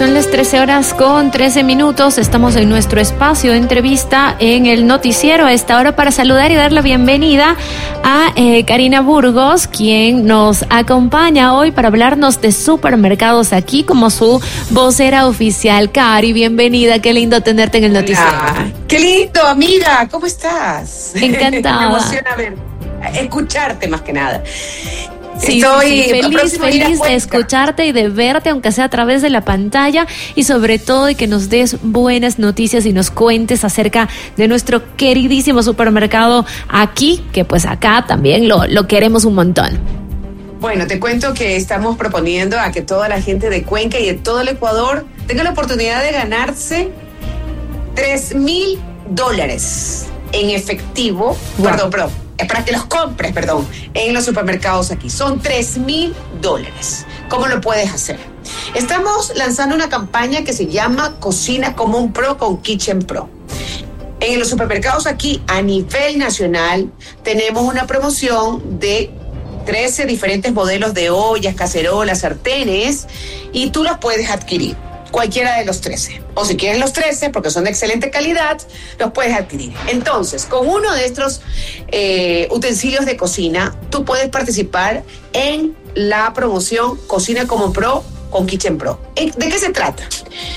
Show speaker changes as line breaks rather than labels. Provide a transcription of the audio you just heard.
Son las 13:13. Estamos en nuestro espacio de entrevista en el noticiero a esta hora para saludar y dar la bienvenida a Karina Burgos, quien nos acompaña hoy para hablarnos de supermercados aquí como su vocera oficial. Cari, bienvenida, qué lindo tenerte en el noticiero.
Qué lindo, amiga, ¿cómo estás?
Encantada.
Me emociona escucharte más que nada.
Sí,
Estoy
feliz de escucharte y de verte, aunque sea a través de la pantalla, y sobre todo de que nos des buenas noticias y nos cuentes acerca de nuestro queridísimo supermercado aquí, que pues acá también lo queremos un montón.
Bueno, te cuento que estamos proponiendo a que toda la gente de Cuenca y de todo el Ecuador tenga la oportunidad de ganarse $3,000 en efectivo.
Wow.
Perdón, para que los compres, en los supermercados aquí. Son $3,000. ¿Cómo lo puedes hacer? Estamos lanzando una campaña que se llama Cocina como un Pro con Kitchen Pro. En los supermercados aquí a nivel nacional tenemos una promoción de 13 diferentes modelos de ollas, cacerolas, sartenes, y tú los puedes adquirir. Cualquiera de los 13. O si quieres los 13, porque son de excelente calidad, los puedes adquirir. Entonces, con uno de estos utensilios de cocina, tú puedes participar en la promoción Cocina como Pro con Kitchen Pro. ¿De qué se trata?